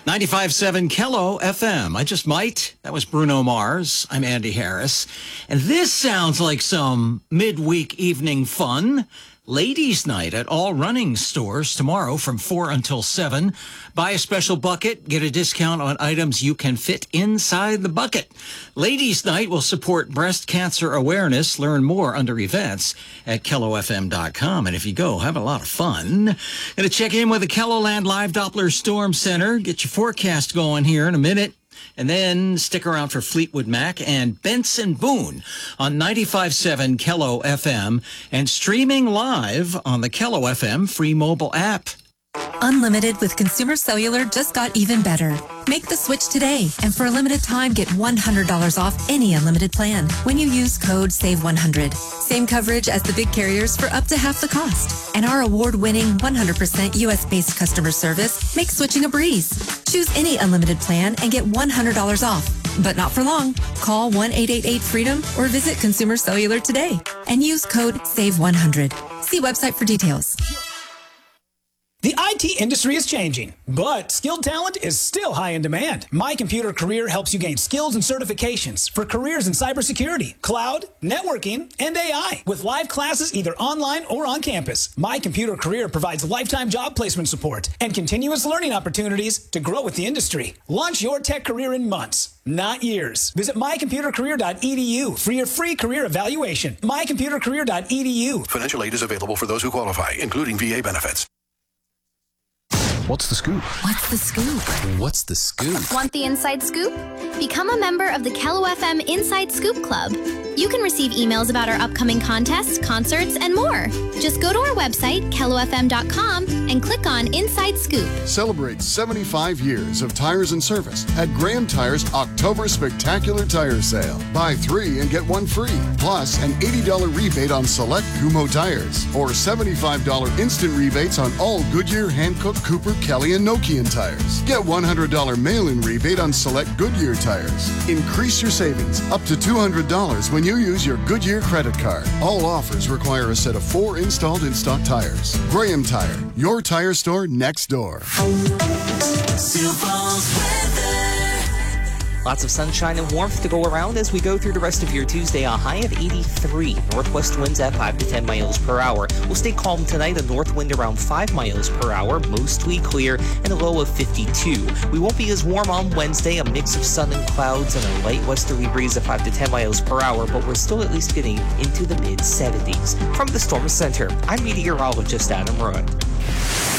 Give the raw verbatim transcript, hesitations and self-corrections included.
ninety-five point seven Kello F M. I just might. That was Bruno Mars. I'm Andy Harris. And this sounds like some midweek evening fun. Ladies' night at all running stores tomorrow from four until seven. Buy a special bucket, get a discount on items you can fit inside the bucket. Ladies' night will support breast cancer awareness. Learn more under events at kello f m dot com. And if you go, have a lot of fun. Going to check in with the KELOLAND Live Doppler Storm Center. Get your forecast going here in a minute. And then stick around for Fleetwood Mac and Benson Boone on ninety-five point seven Kello F M and streaming live on the Kello F M free mobile app. Unlimited with Consumer Cellular just got even better. Make the switch today, and for a limited time, get one hundred dollars off any unlimited plan when you use code save one hundred. Same coverage as the big carriers for up to half the cost. And our award-winning one hundred percent U S-based customer service makes switching a breeze. Choose any unlimited plan and get one hundred dollars off. But not for long. Call one eight eight eight freedom or visit Consumer Cellular today and use code save one hundred. See website for details. The I T industry is changing, but skilled talent is still high in demand. My Computer Career helps you gain skills and certifications for careers in cybersecurity, cloud, networking, and A I, with live classes either online or on campus. My Computer Career provides lifetime job placement support and continuous learning opportunities to grow with the industry. Launch your tech career in months, not years. Visit my computer career dot e d u for your free career evaluation. my computer career dot e d u. Financial aid is available for those who qualify, including V A benefits. What's the scoop? What's the scoop? What's the scoop? Want the inside scoop? Become a member of the Kello F M Inside Scoop Club. You can receive emails about our upcoming contests, concerts, and more. Just go to our website, kello f m dot com, and click on Inside Scoop. Celebrate seventy-five years of tires and service at Graham Tire's October Spectacular Tire Sale. Buy three and get one free, plus an eighty dollars rebate on select Kumho tires, or seventy-five dollars instant rebates on all Goodyear, Hankook, Cooper, Kelly, and Nokian tires. Get one hundred dollars mail-in rebate on select Goodyear tires. Increase your savings up to two hundred dollars when you use your Goodyear credit card. All offers require a set of four installed in-stock tires. Graham Tire, your tire store next door. Lots of sunshine and warmth to go around as we go through the rest of your Tuesday. A high of eighty-three. Northwest winds at five to ten miles per hour. We'll stay calm tonight. A north wind around five miles per hour, mostly clear, and a low of fifty-two. We won't be as warm on Wednesday. A mix of sun and clouds and a light westerly breeze at five to ten miles per hour, but we're still at least getting into the mid seventies. From the Storm Center, I'm meteorologist Adam Roy.